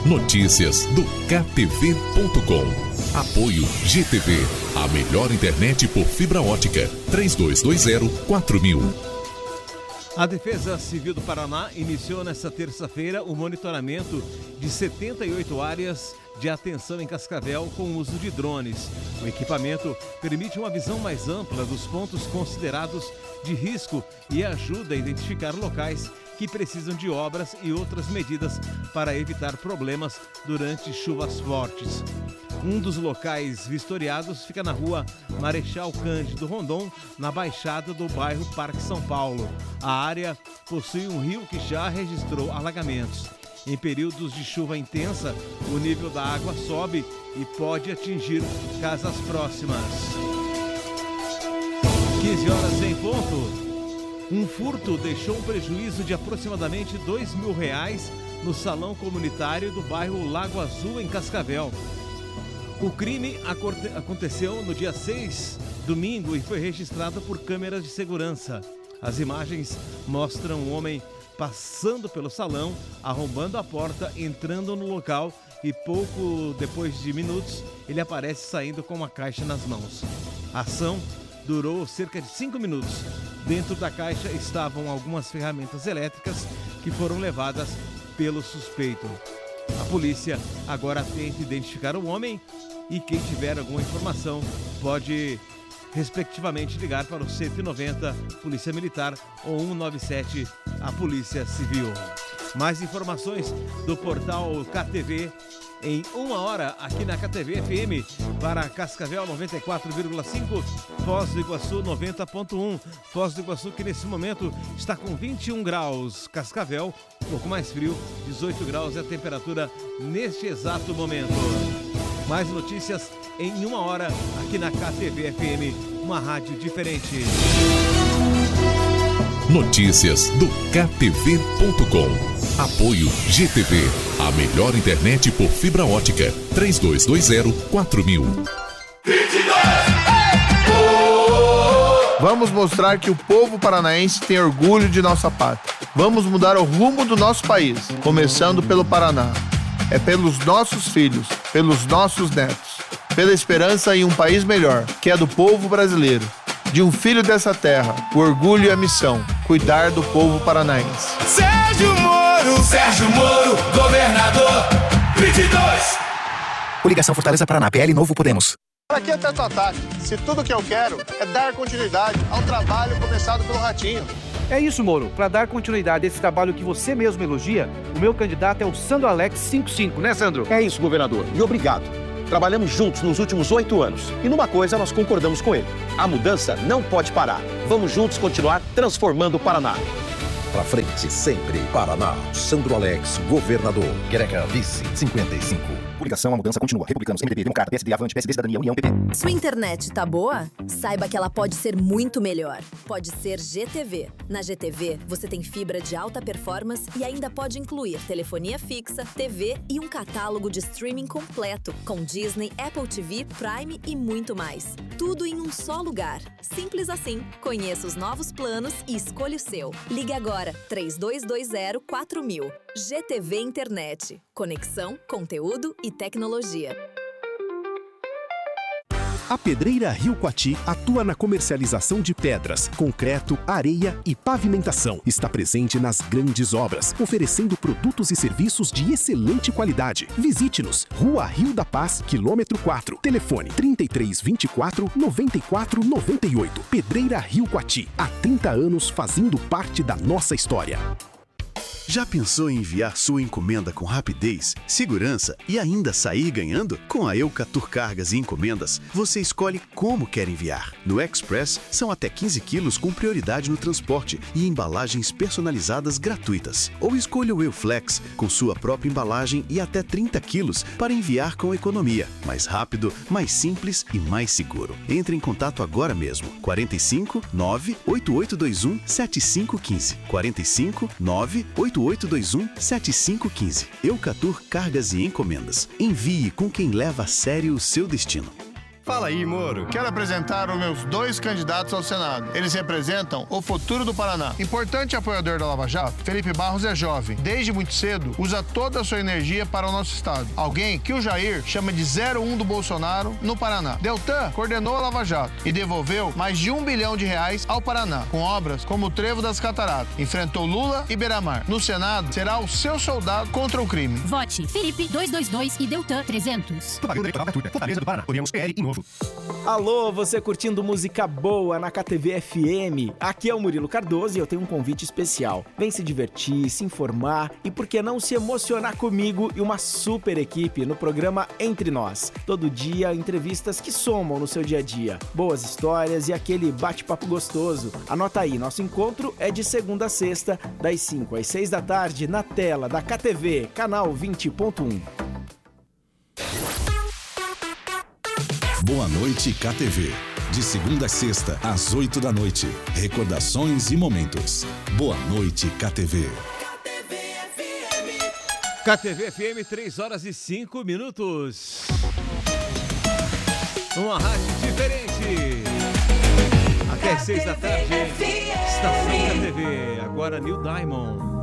Notícias do KTV.com. Apoio GTV, a melhor internet por fibra ótica. 3220-4000. A Defesa Civil do Paraná iniciou nesta terça-feira o monitoramento de 78 áreas de atenção em Cascavel com o uso de drones. O equipamento permite uma visão mais ampla dos pontos considerados de risco e ajuda a identificar locais que precisam de obras e outras medidas para evitar problemas durante chuvas fortes. Um dos locais vistoriados fica na rua Marechal Cândido Rondon, na Baixada do bairro Parque São Paulo. A área possui um rio que já registrou alagamentos. Em períodos de chuva intensa, o nível da água sobe e pode atingir casas próximas. 15 horas em ponto. Um furto deixou um prejuízo de aproximadamente R$2.000 no salão comunitário do bairro Lago Azul, em Cascavel. O crime aconteceu no dia 6, domingo, e foi registrado por câmeras de segurança. As imagens mostram um homem passando pelo salão, arrombando a porta, entrando no local e pouco depois de minutos ele aparece saindo com uma caixa nas mãos. A ação durou cerca de 5 minutos. Dentro da caixa estavam algumas ferramentas elétricas que foram levadas pelo suspeito. A polícia agora tenta identificar o homem e quem tiver alguma informação pode, respectivamente, ligar para o 190, Polícia Militar, ou 197, a Polícia Civil. Mais informações do portal KTV em 1 hora aqui na KTV FM para Cascavel 94,5, Foz do Iguaçu 90,1. Foz do Iguaçu que nesse momento está com 21 graus. Cascavel, um pouco mais frio, 18 graus é a temperatura neste exato momento. Mais notícias em 1 hora aqui na KTV FM, uma rádio diferente. Notícias do KTV.com. Apoio GTV, a melhor internet por fibra ótica. 3220-4000. Vamos mostrar que o povo paranaense tem orgulho de nossa pátria. Vamos mudar o rumo do nosso país, começando pelo Paraná. É pelos nossos filhos, pelos nossos netos, pela esperança em um país melhor, que é do povo brasileiro. De um filho dessa terra, o orgulho e a missão, cuidar do povo paranaense. Sérgio Moro, governador, 22. Coligação Fortaleza Paraná, PL Novo Podemos. Aqui é Teto Ataque. Se tudo que eu quero é dar continuidade ao trabalho começado pelo Ratinho. É isso, Moro. Para dar continuidade a esse trabalho que você mesmo elogia, o meu candidato é o Sandro Alex 55, né, Sandro? É isso, governador. E obrigado. Trabalhamos juntos nos últimos 8 anos. E numa coisa nós concordamos com ele. A mudança não pode parar. Vamos juntos continuar transformando o Paraná. Pra frente sempre, Paraná. Sandro Alex, governador. Greca, vice, 55. Coligação, a mudança continua. Republicanos, MDB, Democrata, PSD, Avante, PSD, Cidadania, União, PP. Sua internet tá boa? Saiba que ela pode ser muito melhor. Pode ser GTV. Na GTV, você tem fibra de alta performance e ainda pode incluir telefonia fixa, TV e um catálogo de streaming completo, com Disney, Apple TV, Prime e muito mais. Tudo em um só lugar. Simples assim. Conheça os novos planos e escolha o seu. Ligue agora, 3220-4000. GTV Internet. Conexão, conteúdo e tecnologia. A Pedreira Rio Coati atua na comercialização de pedras, concreto, areia e pavimentação. Está presente nas grandes obras, oferecendo produtos e serviços de excelente qualidade. Visite-nos, Rua Rio da Paz, quilômetro 4. Telefone 3324-9498. Pedreira Rio Coati. Há 30 anos fazendo parte da nossa história. Já pensou em enviar sua encomenda com rapidez, segurança e ainda sair ganhando? Com a Eucatur Cargas e Encomendas, você escolhe como quer enviar. No Express, são até 15 quilos com prioridade no transporte e embalagens personalizadas gratuitas. Ou escolha o Euflex, com sua própria embalagem e até 30 quilos para enviar com economia. Mais rápido, mais simples e mais seguro. Entre em contato agora mesmo. 45 98821 7515. 45 98821 7515. Eucatur Cargas e Encomendas. Envie com quem leva a sério o seu destino. Fala aí, Moro. Quero apresentar os meus 2 candidatos ao Senado. Eles representam o futuro do Paraná. Importante apoiador da Lava Jato, Felipe Barros é jovem. Desde muito cedo, usa toda a sua energia para o nosso estado. Alguém que o Jair chama de 01 do Bolsonaro no Paraná. Deltan coordenou a Lava Jato e devolveu mais de R$1 bilhão ao Paraná, com obras como o Trevo das Cataratas. Enfrentou Lula e Beira-Mar. No Senado, será o seu soldado contra o crime. Vote Felipe 222 e Deltan 300. Propaganda eleitoral gratuita. Fortaleza do Paraná. Uniamos PL e Novo. Alô, você curtindo música boa na KTV FM? Aqui é o Murilo Cardoso e eu tenho um convite especial. Vem se divertir, se informar e por que não se emocionar comigo e uma super equipe no programa Entre Nós. Todo dia, entrevistas que somam no seu dia a dia. Boas histórias e aquele bate-papo gostoso. Anota aí, nosso encontro é de segunda a sexta, das 5 às 6 da tarde, na tela da KTV, canal 20.1. Boa Noite KTV. De segunda a sexta, às 8 da noite. Recordações e momentos. Boa Noite KTV. KTV FM, 3 horas e 5 minutos. Uma rádio diferente. Até às 6 da tarde. Estação KTV. Agora Neil Diamond.